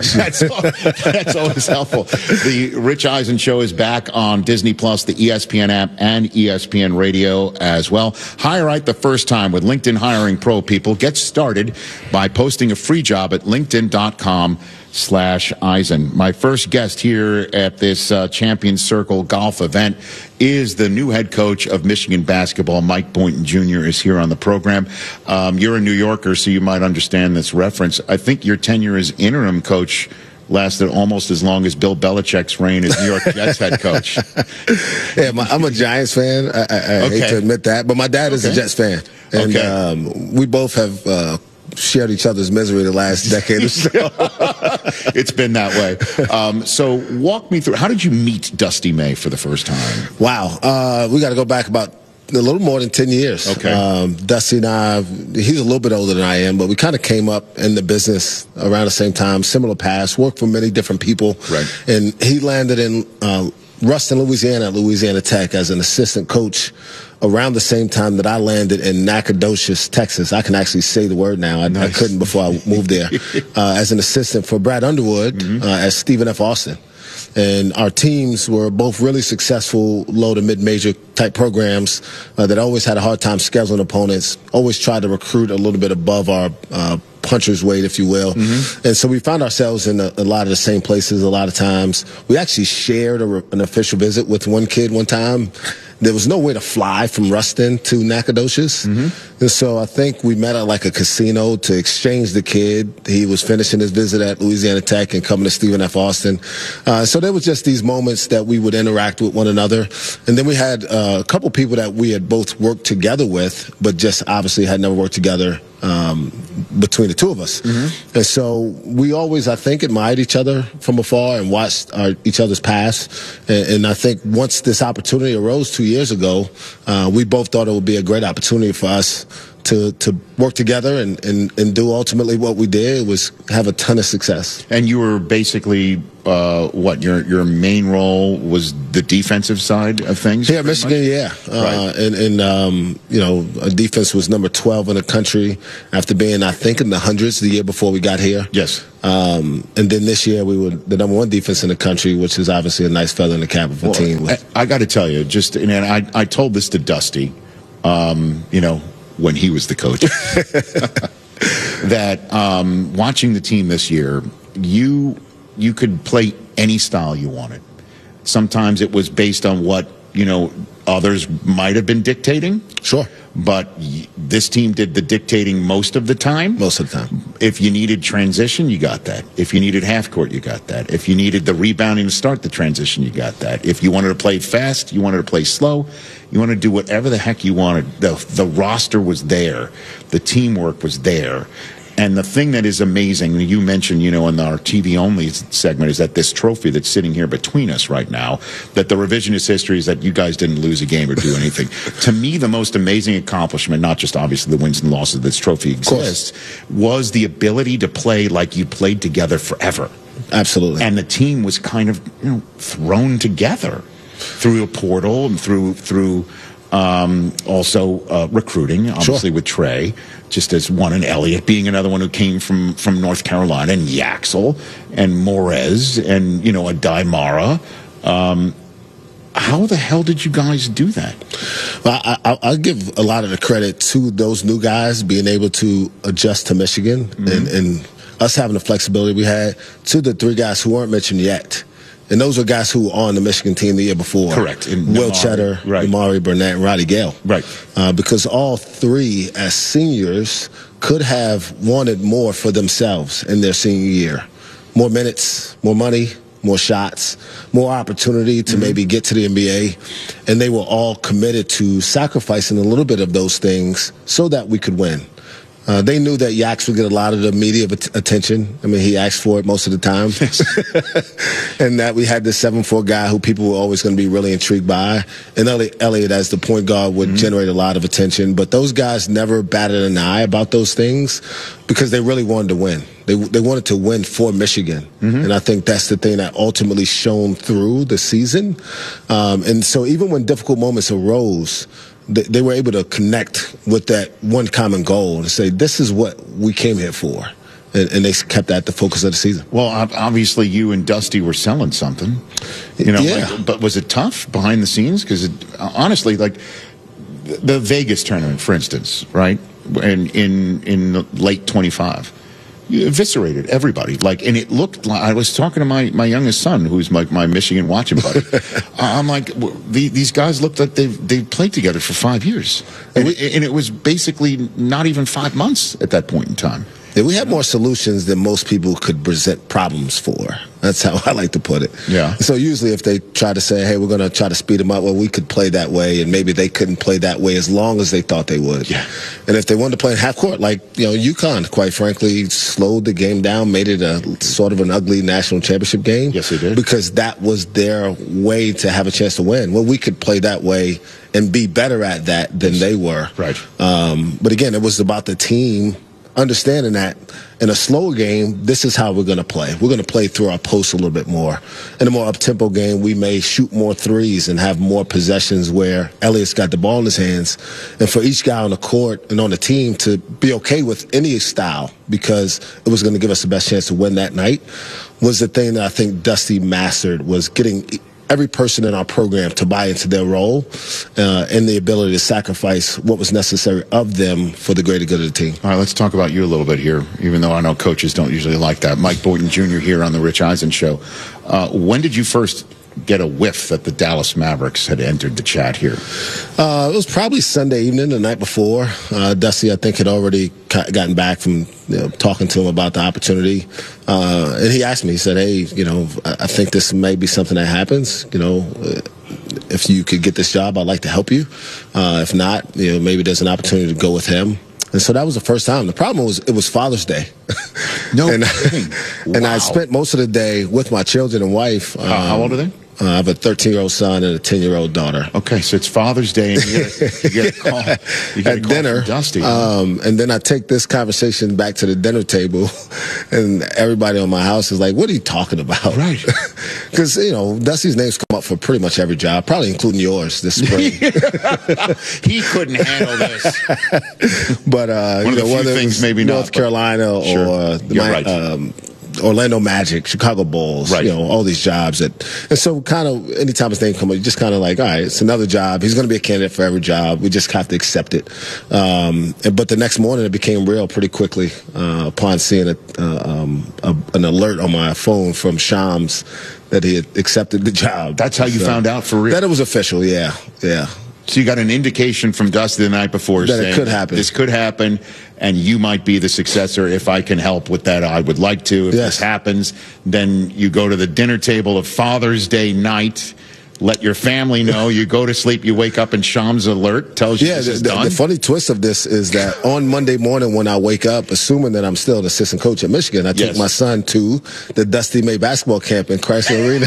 That's always helpful. The Rich Eisen Show is back on Disney Plus, the ESPN app, and ESPN Radio as well. Hire right the first time with LinkedIn Hiring Pro, people. Get started by posting a free job at linkedin.com/Eisen. My first guest here at this Champions Circle golf event is the new head coach of Michigan basketball. Mike Boynton Jr. is here on the program. You're a New Yorker, so you might understand this reference. I think your tenure as interim coach lasted almost as long as Bill Belichick's reign as New York Jets head coach. Yeah, I'm a Giants fan. I hate to admit that, but my dad is a Jets fan. And we both have shared each other's misery the last decade or so. It's been that way. So walk me through, how did you meet Dusty May for the first time? Wow. We got to go back about a little more than 10 years. Dusty and I, he's a little bit older than I am, but we kind of came up in the business around the same time, similar paths, worked for many different people. Right. And he landed in Ruston, Louisiana at Louisiana Tech as an assistant coach around the same time that I landed in Nacogdoches, Texas. I can actually say the word now. I couldn't before I moved there. As an assistant for Brad Underwood at Stephen F. Austin. And our teams were both really successful low to mid-major type programs that always had a hard time scheduling opponents, always tried to recruit a little bit above our puncher's weight, if you will. And so we found ourselves in a lot of the same places a lot of times. We actually shared an official visit with one kid one time. There was no way to fly from Ruston to Nacogdoches. And so I think we met at like a casino to exchange the kid. He was finishing his visit at Louisiana Tech and coming to Stephen F. Austin. So there was just these moments that we would interact with one another. And then we had a couple people that we had both worked together with, but just obviously had never worked together between the two of us. And so we always, I think, admired each other from afar and watched each other's paths. And I think once this opportunity arose 2 years ago, we both thought it would be a great opportunity for us to work together and do ultimately what we did was have a ton of success. And you were basically your main role was the defensive side of things? Here at Michigan, Right. Defense was number 12 in the country after being, I think, in the hundreds the year before we got here. Yes. And then this year we were the number 1 defense in the country, which is obviously a nice feather in the cap of a team. I got to tell you, I told this to Dusty, when he was the coach, that watching the team this year, you could play any style you wanted. Sometimes it was based on what, others might have been dictating. Sure. But this team did the dictating most of the time. Most of the time. If you needed transition, you got that. If you needed half court, you got that. If you needed the rebounding to start the transition, you got that. If you wanted to play fast, you wanted to play slow, you wanted to do whatever the heck you wanted. The roster was there. The teamwork was there. And the thing that is amazing, you mentioned, in our TV-only segment, is that this trophy that's sitting here between us right now, that the revisionist history is that you guys didn't lose a game or do anything. To me, the most amazing accomplishment, not just obviously the wins and losses this trophy exists, was the ability to play like you played together forever. Absolutely. And the team was kind of, thrown together through a portal and through also recruiting, obviously, with Trey, just as one, and Elliott being another one who came from North Carolina, and Yaxel and Morez and, a Daimara. How the hell did you guys do that? Well, I'll give a lot of the credit to those new guys being able to adjust to Michigan and us having the flexibility we had, to the 3 guys who weren't mentioned yet. And those are guys who were on the Michigan team the year before. Correct. Will Cheddar, Amari Burnett, and Roddy Gale. Right. Because all 3, as seniors, could have wanted more for themselves in their senior year. More minutes, more money, more shots, more opportunity to maybe get to the NBA. And they were all committed to sacrificing a little bit of those things so that we could win. They knew that Yax would get a lot of the media attention. I mean, he asked for it most of the time. And that we had this 7'4" guy who people were always going to be really intrigued by. And Elliott, as the point guard, would generate a lot of attention. But those guys never batted an eye about those things because they really wanted to win. They wanted to win for Michigan. And I think that's the thing that ultimately shone through the season. And so even when difficult moments arose, they were able to connect with that one common goal and say, this is what we came here for. and they kept that the focus of the season. Well, obviously, you and Dusty were selling something, but was it tough behind the scenes? Because honestly, like the Vegas tournament, for instance, right, in late 25. You eviscerated everybody. And it looked like I was talking to my youngest son, who's my Michigan watching buddy. I'm like, these guys looked like they played together for 5 years. And it was basically not even 5 months at that point in time. Yeah, we had more solutions than most people could present problems for. That's how I like to put it. Yeah. So usually if they try to say, hey, we're going to try to speed them up, well, we could play that way, and maybe they couldn't play that way as long as they thought they would. Yeah. And if they wanted to play in half court, like, UConn, quite frankly, slowed the game down, made it a sort of an ugly national championship game. Yes, they did. Because that was their way to have a chance to win. Well, we could play that way and be better at that than they were. Right. But again, it was about the team understanding that in a slower game, this is how we're going to play. We're going to play through our posts a little bit more. In a more up-tempo game, we may shoot more threes and have more possessions where Elliott's got the ball in his hands. And for each guy on the court and on the team to be okay with any style, because it was going to give us the best chance to win that night, was the thing that I think Dusty mastered, was getting every person in our program to buy into their role and the ability to sacrifice what was necessary of them for the greater good of the team. All right, let's talk about you a little bit here, even though I know coaches don't usually like that. Mike Boynton Jr. here on the Rich Eisen Show. When did you first get a whiff that the Dallas Mavericks had entered the chat here? It was probably Sunday evening, the night before. Dusty, I think, had already gotten back from talking to him about the opportunity. And he asked me, he said, hey, I think this may be something that happens. If you could get this job, I'd like to help you. If not, maybe there's an opportunity to go with him. And so that was the first time. The problem was it was Father's Day. No and, kidding. And Wow. I spent most of the day with my children and wife. How old are they? I have a 13-year-old son and a 10-year-old daughter. Okay, so it's Father's Day, and you get a call. You get At dinner, from Dusty. And then I take this conversation back to the dinner table, and everybody on my house is like, "What are you talking about?" Right? Because Dusty's name's come up for pretty much every job, probably including yours this spring. He couldn't handle this. But One of the few whether things it was maybe not, North but- Carolina Sure. or You're right. Orlando Magic, Chicago Bulls, Right. all these jobs. And so kind of anytime his name comes up, you just kind of like, all right, it's another job. He's going to be a candidate for every job. We just have to accept it. But the next morning it became real pretty quickly upon seeing an alert on my phone from Shams that he had accepted the job. That's how you found out for real? That it was official, yeah. So you got an indication from Dusty the night before That it saying could happen. This could happen, and you might be the successor. If I can help with that, I would like to. If Yes. this happens, then you go to the dinner table of Father's Day night. Let your family know. You go to sleep. You wake up, and Shams alert tells you this is done. The funny twist of this is that on Monday morning when I wake up, assuming that I'm still an assistant coach at Michigan, I take Yes. my son to the Dusty May basketball camp in Chrysler Arena.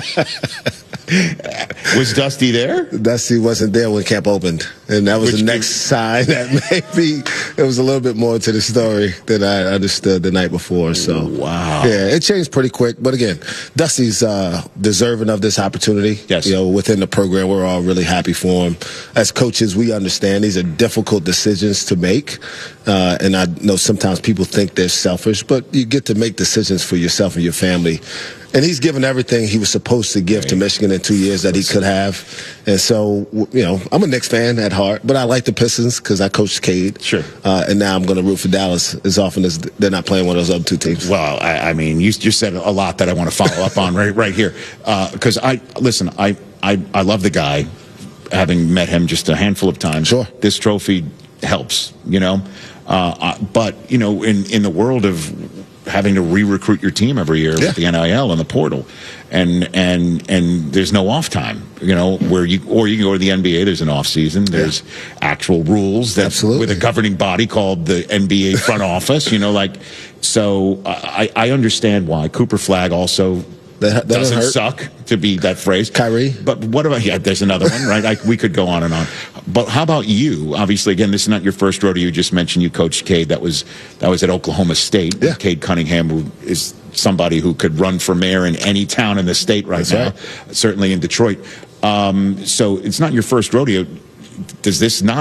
Was Dusty there? Dusty wasn't there when camp opened, and that was Which the next sign that maybe it was a little bit more to the story than I understood the night before. So Wow. yeah, it changed pretty quick. But again, Dusty's deserving of this opportunity. Yes. Within the program, we're all really happy for him. As coaches, we understand these are difficult decisions to make, and I know sometimes people think they're selfish, but you get to make decisions for yourself and your family. And he's given everything he was supposed to give to Michigan in 2 years that he could have. And so, I'm a Knicks fan at heart, but I like the Pistons because I coached Cade. Sure. And now I'm going to root for Dallas as often as they're not playing one of those other two teams. Well, I mean, you said a lot that I want to follow up on right here. Because I love the guy, having met him just a handful of times. Sure. This trophy helps, but, in the world of having to re-recruit your team every year with the NIL and the portal, and there's no off time, where you can go to the NBA. There's an off season. There's actual rules that Absolutely. with a governing body called the NBA front office. So I understand why Cooper Flagg also That doesn't hurt. suck, to be that phrase. Kyrie. But what about, there's another one, right? We could go on and on. But how about you? Obviously, again, this is not your first rodeo. You just mentioned you coached Cade. That was at Oklahoma State. Yeah. Cade Cunningham, who is somebody who could run for mayor in any town in the state That's now, right. certainly in Detroit. So it's not your first rodeo. Does this not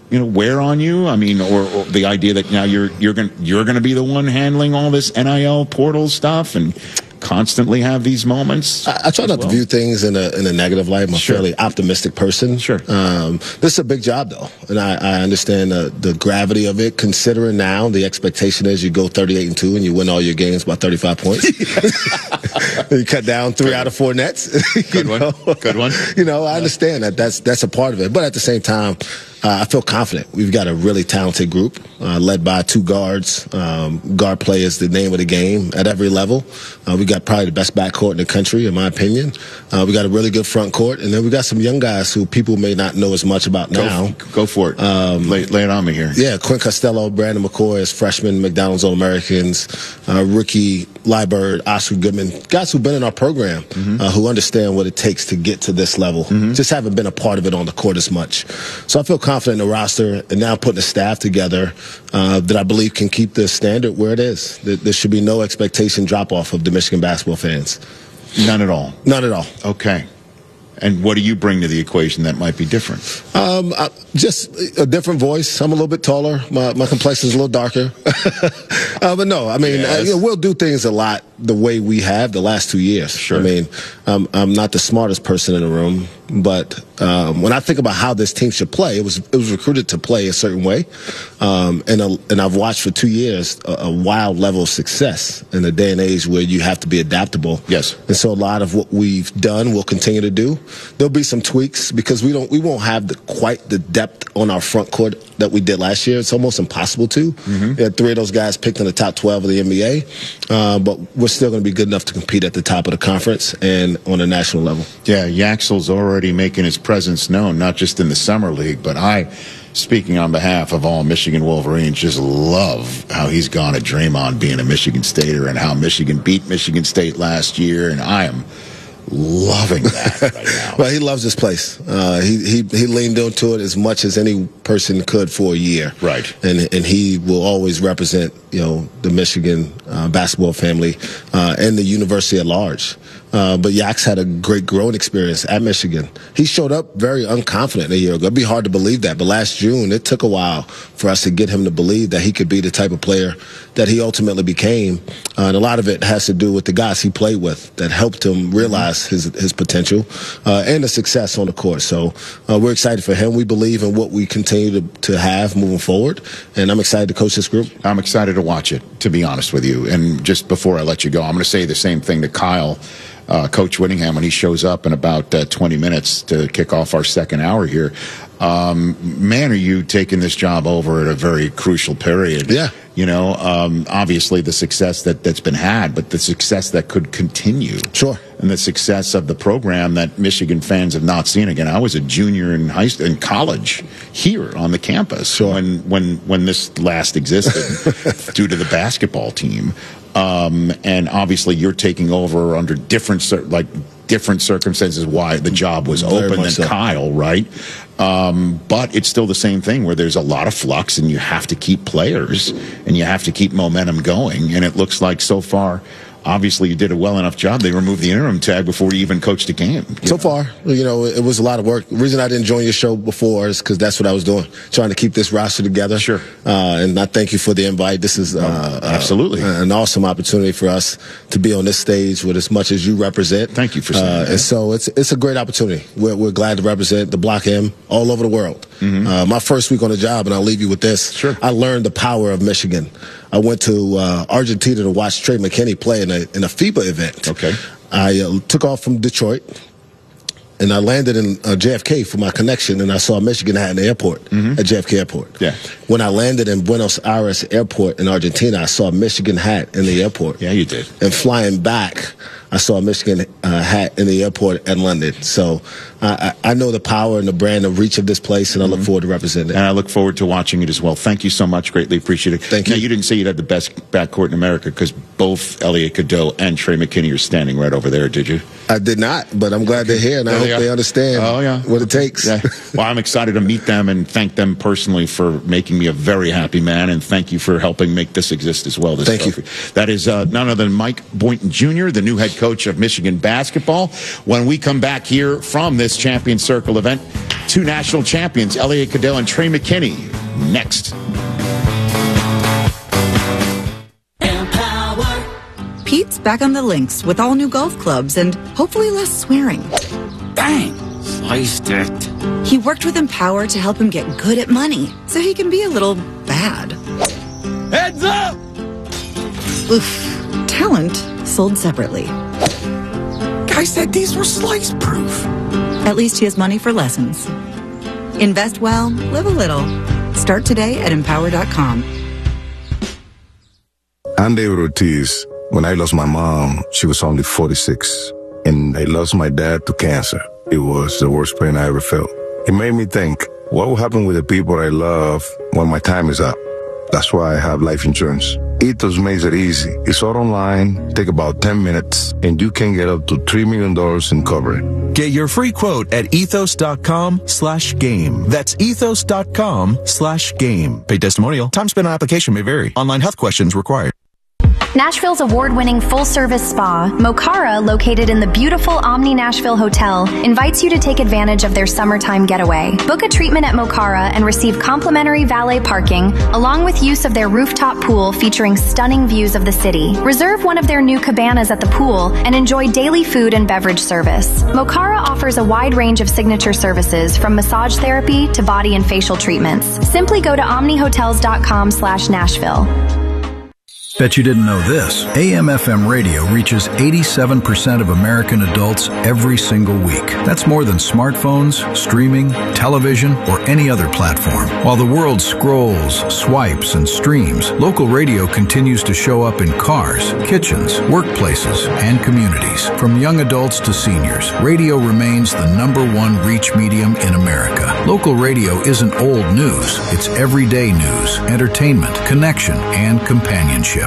wear on you? I mean, or the idea that now you're going to be the one handling all this NIL portal stuff and constantly have these moments? I try not to view things in a negative light. I'm a fairly optimistic person. Sure. This is a big job, though, and I understand the gravity of it, considering now the expectation is you go 38-2 and you win all your games by 35 points. You cut down 3 out of 4 nets. Good one. Good one. I understand that's a part of it. But at the same time, I feel confident. We've got a really talented group led by 2 guards. Guard play is the name of the game at every level. We got probably the best backcourt in the country, in my opinion. We got a really good front court. And then we got some young guys who people may not know as much about now. Go for it. Lay it on me here. Yeah, Quinn Costello, Brandon McCoy as freshmen, McDonald's All-Americans, Ricky Liburd, Oscar Goodman, guys who've been in our program, who understand what it takes to get to this level. Just haven't been a part of it on the court as much. So I feel confident in the roster and now putting a staff together that I believe can keep the standard where it is. There should be no expectation drop-off of the Michigan basketball fans. None at all? None at all. Okay. And what do you bring to the equation that might be different? Just a different voice. I'm a little bit taller. My complexion is a little darker. But no, I mean, we'll do things a lot the way we have the last 2 years. Sure. I mean, I'm not the smartest person in the room, but when I think about how this team should play, it was recruited to play a certain way, and I've watched for 2 years a wild level of success in a day and age where you have to be adaptable. Yes. And so a lot of what we've done, we'll continue to do. There'll be some tweaks because we won't have quite the depth on our front court that we did last year. It's almost impossible to. We had 3 of those guys picked in the top 12 of the NBA, but we're still going to be good enough to compete at the top of the conference and on a national level. Yeah, Yaxel's already making his presence known, not just in the summer league, but speaking on behalf of all Michigan Wolverines, just love how he's gone to Draymond being a Michigan Stater and how Michigan beat Michigan State last year, and I am loving that right now. Well, he loves this place. He leaned into it as much as any person could for a year. Right. And he will always represent, the Michigan basketball family and the university at large. But Yax had a great growing experience at Michigan. He showed up very unconfident a year ago. It'd be hard to believe that. But last June, it took a while for us to get him to believe that he could be the type of player that he ultimately became. And a lot of it has to do with the guys he played with that helped him realize his potential and the success on the court. So we're excited for him. We believe in what we continue to have moving forward. And I'm excited to coach this group. I'm excited to watch it, to be honest with you. And just before I let you go, I'm going to say the same thing to Kyle. Coach Whittingham, when he shows up in about 20 minutes to kick off our second hour here. Man, are you taking this job over at a very crucial period? Yeah. Obviously the success that's been had, but the success that could continue. Sure. And the success of the program that Michigan fans have not seen. Again, I was a junior in college here on the campus. Sure. When this last existed due to the basketball team. And obviously you're taking over under different circumstances why the job was open than Kyle, right? But it's still the same thing where there's a lot of flux and you have to keep players and you have to keep momentum going. And it looks like so far, obviously you did a well enough job. They removed the interim tag before you even coached a game. So far, it was a lot of work. The reason I didn't join your show before is because that's what I was doing, trying to keep this roster together. Sure. And I thank you for the invite. This is absolutely an awesome opportunity for us to be on this stage with as much as you represent. Thank you for saying that. And so it's a great opportunity. We're glad to represent the Block M all over the world. My first week on the job, and I'll leave you with this. Sure. I learned the power of Michigan. I went to Argentina to watch Trey McKinney play in a FIBA event. Okay. I took off from Detroit, and I landed in JFK for my connection, and I saw a Michigan hat in the airport, at JFK Airport. Yeah. When I landed in Buenos Aires Airport in Argentina, I saw a Michigan hat in the airport. Yeah, you did. And flying back, I saw a Michigan hat in the airport at London. So I know the power and the brand of reach of this place, and I look forward to representing it. And I look forward to watching it as well. Thank you so much. Greatly appreciate it. Thank you. Now, you didn't say you'd had the best backcourt in America because both Elliot Cadeau and Trey McKinney are standing right over there, did you? I did not, but I'm glad they're here, and I hope they understand what it takes. Yeah. Well, I'm excited to meet them and thank them personally for making me a very happy man, and thank you for helping make this exist as well. Thank you. That is none other than Mike Boynton Jr., the new head coach of Michigan basketball. When we come back here from this Champion Circle event, 2 national champions, Elliot Cadeau and Trey McKinney, next. Pete's back on the links with all new golf clubs and hopefully less swearing. Bang! Sliced it. He worked with Empower to help him get good at money so he can be a little bad. Heads up! Oof. Talent sold separately. Guy said these were slice proof. At least he has money for lessons. Invest well, live a little. Start today at Empower.com. I'm David Ortiz. When I lost my mom, she was only 46. And I lost my dad to cancer. It was the worst pain I ever felt. It made me think, what will happen with the people I love when my time is up? That's why I have life insurance. Ethos makes it easy. It's all online, take about 10 minutes, and you can get up to $3 million in coverage. Get your free quote at ethos.com/game. That's ethos.com/game. Paid testimonial. Time spent on application may vary. Online health questions required. Nashville's award-winning full-service spa, Mokara, located in the beautiful Omni Nashville Hotel, invites you to take advantage of their summertime getaway. Book a treatment at Mokara and receive complimentary valet parking, along with use of their rooftop pool featuring stunning views of the city. Reserve one of their new cabanas at the pool and enjoy daily food and beverage service. Mokara offers a wide range of signature services, from massage therapy to body and facial treatments. Simply go to omnihotels.com/Nashville. Bet you didn't know this. AM/FM radio reaches 87% of American adults every single week. That's more than smartphones, streaming, television, or any other platform. While the world scrolls, swipes, and streams, local radio continues to show up in cars, kitchens, workplaces, and communities. From young adults to seniors, radio remains the #1 reach medium in America. Local radio isn't old news. It's everyday news, entertainment, connection, and companionship.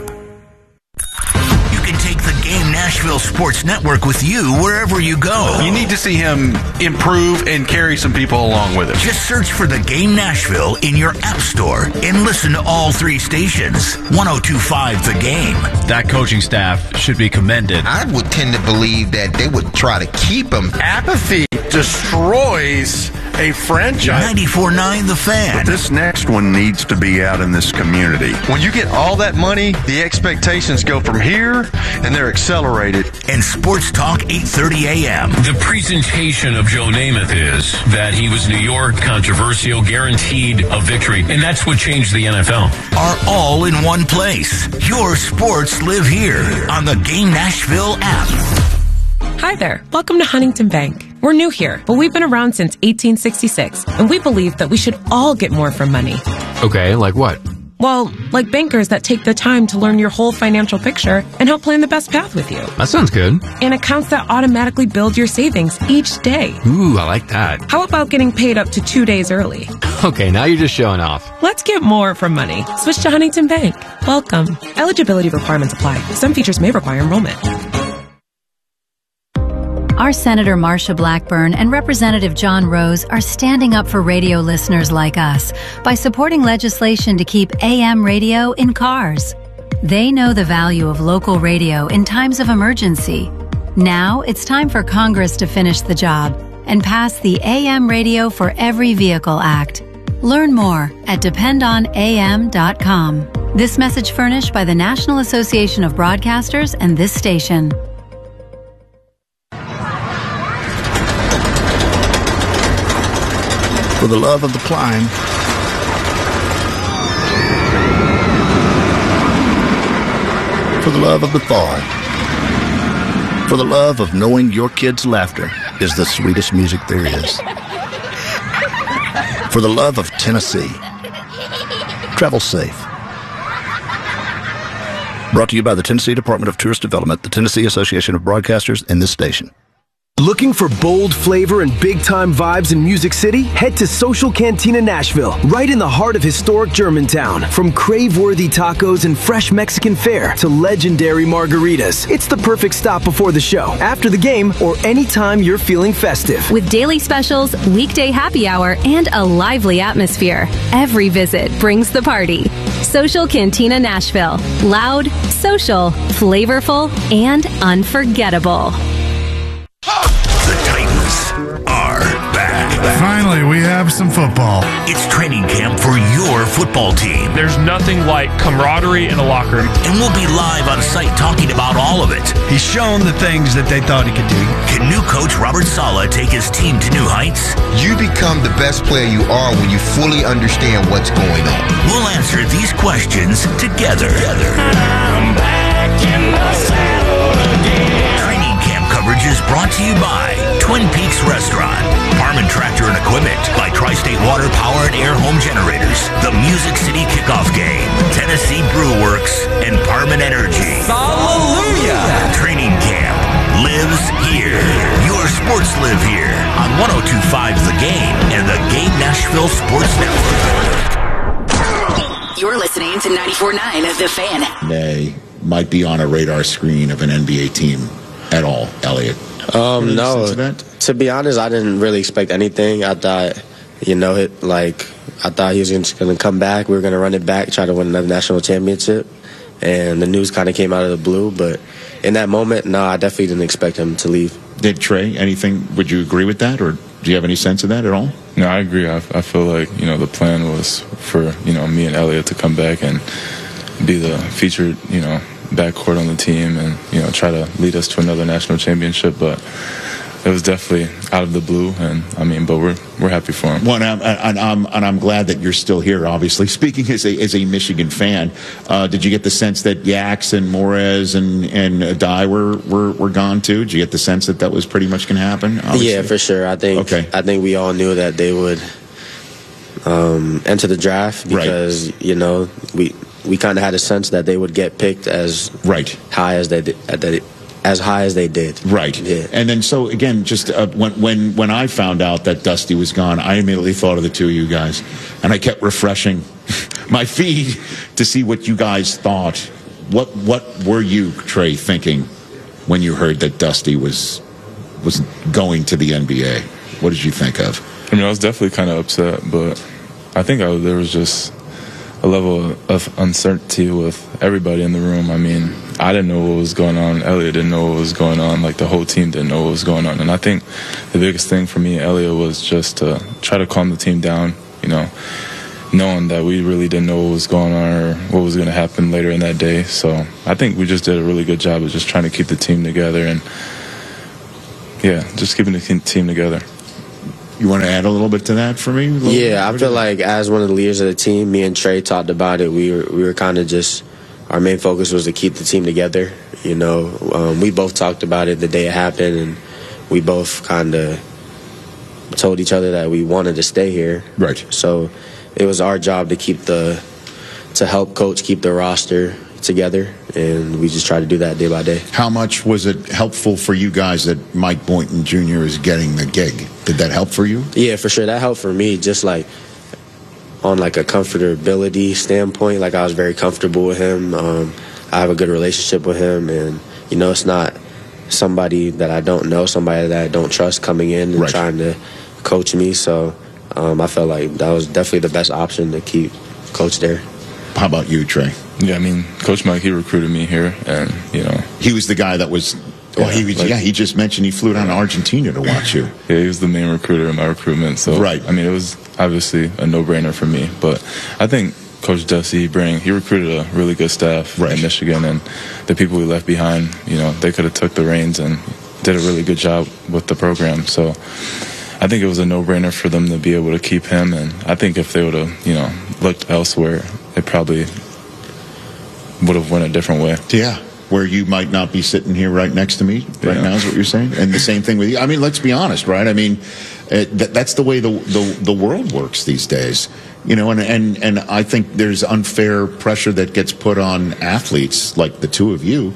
Take the Game Nashville Sports Network with you wherever you go. You need to see him improve and carry some people along with him. Just search for the Game Nashville in your app store and listen to all 3 stations. 102.5 The Game. That coaching staff should be commended. I would tend to believe that they would try to keep him. Apathy destroys a franchise. 94.9 The Fan. But this next one needs to be out in this community. When you get all that money, the expectations go from here, and they're accelerated. And Sports Talk 8:30 a.m. The presentation of Joe Namath is that he was New York, controversial, guaranteed a victory, and that's what changed the NFL. Are all in one place. Your sports live here on the Game Nashville app. Hi there. Welcome to Huntington Bank. We're new here, but we've been around since 1866, and we believe that we should all get more from money. Okay, like what? Well, like bankers that take the time to learn your whole financial picture and help plan the best path with you. That sounds good. And accounts that automatically build your savings each day. Ooh, I like that. How about getting paid up to 2 days early? Okay, now you're just showing off. Let's get more from money. Switch to Huntington Bank. Welcome. Eligibility requirements apply. Some features may require enrollment. Our Senator Marsha Blackburn and Representative John Rose are standing up for radio listeners like us by supporting legislation to keep AM radio in cars. They know the value of local radio in times of emergency. Now it's time for Congress to finish the job and pass the AM Radio for Every Vehicle Act. Learn more at dependonam.com. This message furnished by the National Association of Broadcasters and this station. For the love of the climb, for the love of the thaw, for the love of knowing your kids' laughter is the sweetest music there is, for the love of Tennessee. Travel safe. Brought to you by the Tennessee Department of Tourist Development, the Tennessee Association of Broadcasters, and this station. Looking for bold flavor and big-time vibes in Music City? Head to Social Cantina Nashville, right in the heart of historic Germantown. From crave-worthy tacos and fresh Mexican fare to legendary margaritas, it's the perfect stop before the show, after the game, or anytime you're feeling festive. With daily specials, weekday happy hour, and a lively atmosphere, every visit brings the party. Social Cantina Nashville. Loud, social, flavorful, and unforgettable. The Titans are back. Finally, we have some football. It's training camp for your football team. There's nothing like camaraderie in a locker room. And we'll be live on site talking about all of it. He's shown the things that they thought he could do. Can new coach Robert Saleh take his team to new heights? You become the best player you are when you fully understand what's going on. We'll answer these questions together. I'm back in the saddle again. Training camp coverage is brought to you by Twin Peaks Restaurant, Parman Tractor and Equipment, by Tri-State Water Power and Air Home Generators, the Music City Kickoff Game, Tennessee Brew Works, and Parman Energy. Hallelujah! Training camp lives here. Your sports live here on 102.5 The Game and the Game Nashville Sports Network. You're listening to 94.9 The Fan. They might be on a radar screen of an NBA team at all, Elliot. No. To be honest, I didn't really expect anything. I thought, I thought he was just going to come back. We were going to run it back, try to win another national championship. And the news kind of came out of the blue. But in that moment, no, I definitely didn't expect him to leave. Did Trey, anything, would you agree with that? Or do you have any sense of that at all? No, I agree. I feel like, the plan was for, me and Elliot to come back and be the featured, backcourt on the team and, try to lead us to another national championship. But it was definitely out of the blue, but we're happy for him. Well, and I'm glad that you're still here, obviously. Speaking as a Michigan fan, did you get the sense that Yax and Morez and Dye were gone too? Did you get the sense that was pretty much going to happen? Obviously? Yeah, for sure. I think we all knew that they would enter the draft because, we kind of had a sense that they would get picked as high as they did. As high as they did. Right. Yeah. And then, so again, just when I found out that Dusty was gone, I immediately thought of the two of you guys. And I kept refreshing my feed to see what you guys thought. What were you, Trey, thinking when you heard that Dusty was going to the NBA? What did you think of? I was definitely kind of upset, but I think there was just a level of uncertainty with everybody in the room. I didn't know what was going on. Elliot didn't know what was going on. The whole team didn't know what was going on. And I think the biggest thing for me and Elliot was just to try to calm the team down, knowing that we really didn't know what was going on or what was going to happen later in that day. So I think we just did a really good job of just trying to keep the team together and, just keeping the team together. You want to add a little bit to that for me? Yeah, I feel like as one of the leaders of the team, me and Trey talked about it. We were kind of just, our main focus was to keep the team together. We both talked about it the day it happened, and we both kind of told each other that we wanted to stay here. Right. So it was our job to help coach keep the roster together, and we just try to do that day by day. How much was it helpful for you guys that Mike Boynton Jr. is getting the gig? Did that help for you? Yeah, for sure. That helped for me, just on a comfortability standpoint. I was very comfortable with him. I have a good relationship with him, and it's not somebody that I don't know, somebody that I don't trust coming in and trying to coach me. So I felt like that was definitely the best option to keep Coach there. How about you, Trey? Yeah, Coach Mike, he recruited me here, and he was the guy that was. Well, he just mentioned he flew down to Argentina to watch you. Yeah, he was the main recruiter in my recruitment. So it was obviously a no-brainer for me. But I think Coach Dusty, he recruited a really good staff in Michigan, and the people we left behind, they could have took the reins and did a really good job with the program. So I think it was a no-brainer for them to be able to keep him, and I think if they would have, looked elsewhere, it probably would have went a different way. Yeah, where you might not be sitting here right next to me now is what you're saying, and the same thing with you. Let's be honest, right? That's the way the world works these days, and I think there's unfair pressure that gets put on athletes like the two of you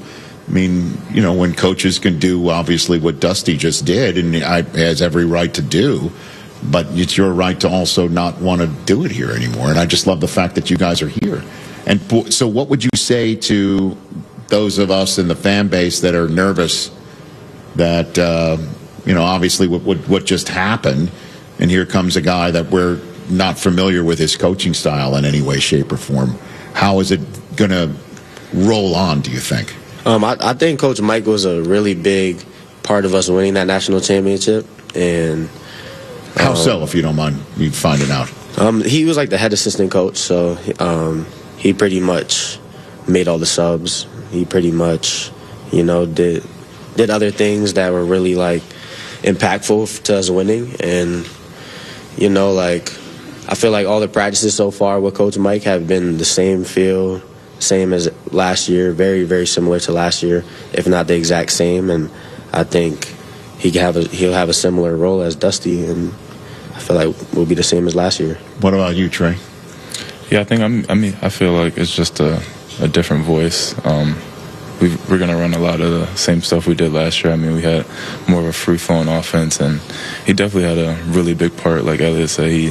I mean, you know, when coaches can do obviously what Dusty just did, and has every right to do, but it's your right to also not want to do it here anymore. And I just love the fact that you guys are here. And so what would you say to those of us in the fan base that are nervous that, you know, obviously what just happened, and here comes a guy that we're not familiar with his coaching style in any way, shape, or form. How is it going to roll on, do you think? I think Coach Mike was a really big part of us winning that national championship. And how so, if you don't mind me finding out? He was like the head assistant coach, so he pretty much made all the subs. He pretty much, you know, did other things that were really like impactful to us winning. And, you know, like, I feel like all the practices so far with Coach Mike have been the same feel, same as last year, very, very similar to last year, if not the exact same. And I think he'll have a similar role as Dusty, and I feel like we'll be the same as last year. What about you, Trey? Yeah, I feel like it's just a different voice. We're going to run a lot of the same stuff we did last year. I mean, we had more of a free-flowing offense, and he definitely had a really big part. Like Elliot said, he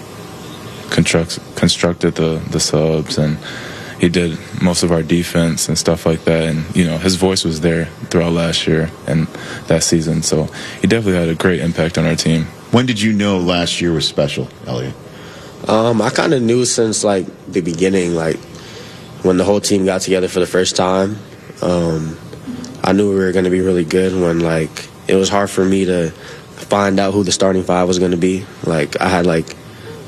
constructed the subs, and he did most of our defense and stuff like that. And, you know, his voice was there throughout last year and that season. So he definitely had a great impact on our team. When did you know last year was special, Elliot? I kind of knew since, like, the beginning, like, when the whole team got together for the first time. I knew we were going to be really good when, like, it was hard for me to find out who the starting five was going to be. Like, I had, like,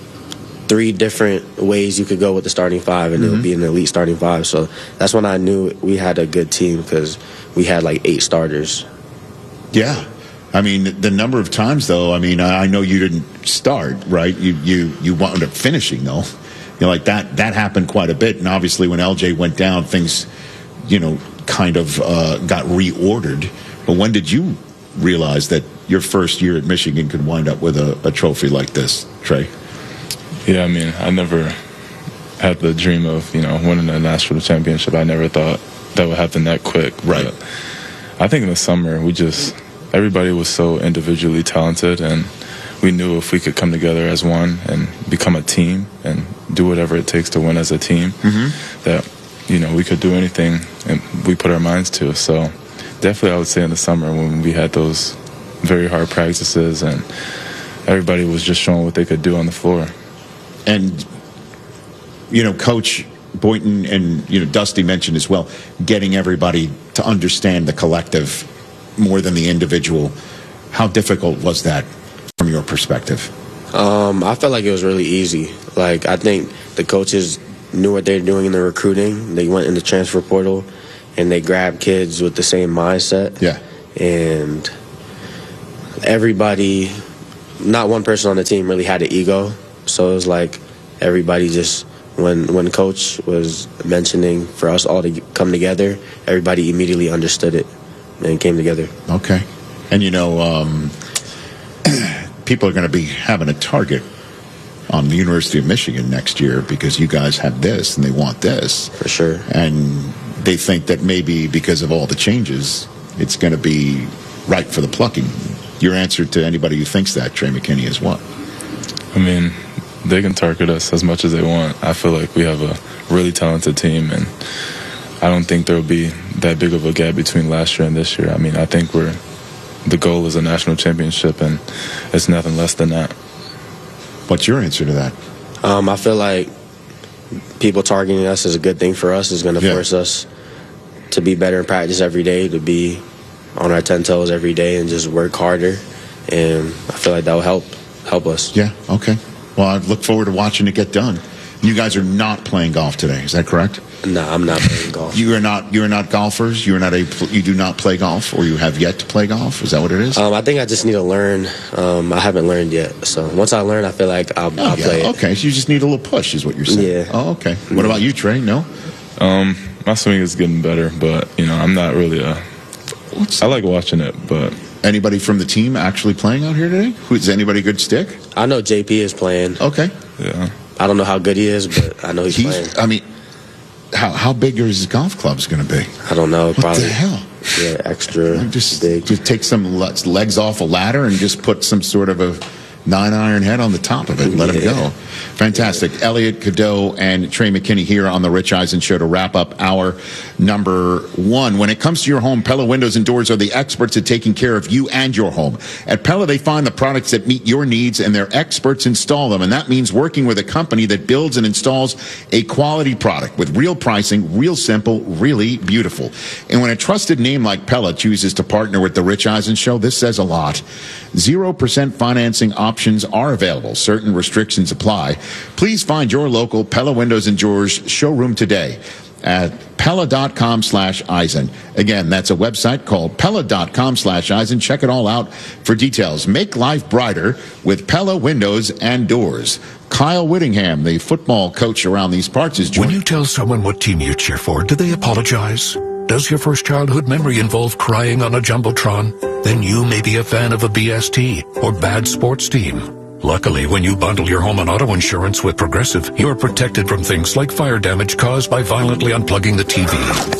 3 different ways you could go with the starting five, and it would be an elite starting five. So that's when I knew we had a good team, because we had like 8 starters. Yeah. I mean, the number of times, though, I mean, I know you didn't start, right? You wound up finishing, though. You know, like that happened quite a bit. And obviously when LJ went down, things, you know, kind of got reordered. But when did you realize that your first year at Michigan could wind up with a trophy like this, Trey? Yeah, I mean, I never had the dream of, you know, winning a national championship. I never thought that would happen that quick. Right. But I think in the summer, everybody was so individually talented, and we knew if we could come together as one and become a team and do whatever it takes to win as a team, that, you know, we could do anything and we put our minds to. So definitely I would say in the summer when we had those very hard practices and everybody was just showing what they could do on the floor. And, you know, Coach Boynton and, you know, Dusty mentioned as well, getting everybody to understand the collective more than the individual. How difficult was that from your perspective? I felt like it was really easy. Like, I think the coaches knew what they were doing in the recruiting. They went in the transfer portal, and they grabbed kids with the same mindset. Yeah. And everybody, not one person on the team really had an ego. So it was like everybody just, when Coach was mentioning for us all to come together, everybody immediately understood it and came together. Okay. And, you know, people are going to be having a target on the University of Michigan next year because you guys have this and they want this. For sure. And they think that maybe because of all the changes, it's going to be right for the plucking. Your answer to anybody who thinks that, Trey McKinney, is what? I mean, they can target us as much as they want. I feel like we have a really talented team, and I don't think there will be that big of a gap between last year and this year. I mean, I think the goal is a national championship, and it's nothing less than that. What's your answer to that? I feel like people targeting us is a good thing for us. It's going to force us to be better in practice every day, to be on our 10 toes every day and just work harder. And I feel like that will help us. Yeah, okay. Well, I look forward to watching it get done. You guys are not playing golf today, is that correct? No, I'm not playing golf. You are not golfers? You do not play golf, or you have yet to play golf? Is that what it is? I think I just need to learn. I haven't learned yet. So once I learn, I feel like I'll play it. Okay, so you just need a little push is what you're saying. Yeah. Oh, okay. What about you, Trey? No? My swing is getting better, but, you know, I'm not really I like watching it, but... Anybody from the team actually playing out here today? Is anybody good stick? I know JP is playing. Okay. Yeah. I don't know how good he is, but I know he's playing. I mean, how big are his golf clubs going to be? I don't know. What Probably the hell? Yeah, extra just big. Just take some legs off a ladder and just put some sort of a 9-iron head on the top of it and let him go. Fantastic. Yeah. Elliot Cadeau and Trey McKinney here on the Rich Eisen Show to wrap up our number 1. When it comes to your home, Pella Windows and Doors are the experts at taking care of you and your home. At Pella, they find the products that meet your needs, and their experts install them. And that means working with a company that builds and installs a quality product with real pricing, real simple, really beautiful. And when a trusted name like Pella chooses to partner with the Rich Eisen Show, this says a lot. 0% financing options are available. Certain restrictions apply. Please find your local Pella Windows and Doors showroom today at Pella.com/Eisen. Again, that's a website called Pella.com/Eisen. Check it all out for details. Make life brighter with Pella Windows and Doors. Kyle Whittingham, the football coach around these parts, is joining. When you tell someone what team you cheer for, do they apologize? Does your first childhood memory involve crying on a Jumbotron? Then you may be a fan of a BST or bad sports team. Luckily, when you bundle your home and auto insurance with Progressive, you're protected from things like fire damage caused by violently unplugging the TV.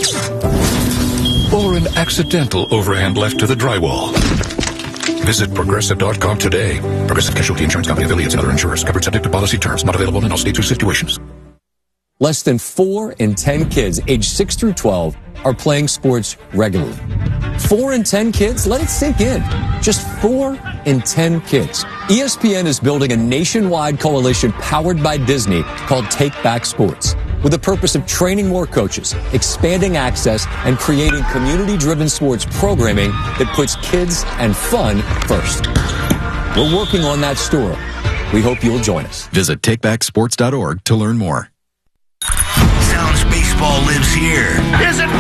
Or an accidental overhand left to the drywall. Visit Progressive.com today. Progressive Casualty Insurance Company, affiliates, and other insurers. Covered subject to policy terms. Not available in all states or situations. Less than 4 in 10 kids aged 6 through 12 are playing sports regularly. 4 in 10 kids? Let it sink in. Just 4 in 10 kids. ESPN is building a nationwide coalition powered by Disney called Take Back Sports, with the purpose of training more coaches, expanding access, and creating community-driven sports programming that puts kids and fun first. We're working on that story. We hope you'll join us. Visit takebacksports.org to learn more. Sounds baseball lives here. Is it